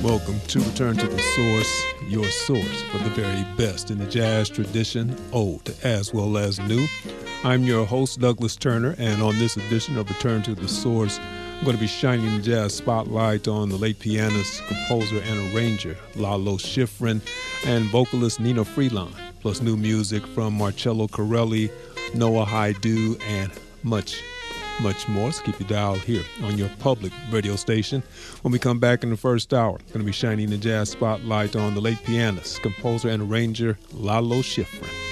Welcome to Return to the Source, your source for the very best in the jazz tradition, old as well as new. I'm your host, Douglas Turner, and on this edition of Return to the Source, I'm going to be shining the jazz spotlight on the late pianist, composer, and arranger Lalo Schifrin and vocalist Nina Freeland, plus new music from Marcello Corelli, Noah Haidu, and much more. So keep your dial here on your public radio station. When we come back in the first hour, going to be shining the jazz spotlight on the late pianist, composer, and arranger Lalo Schifrin.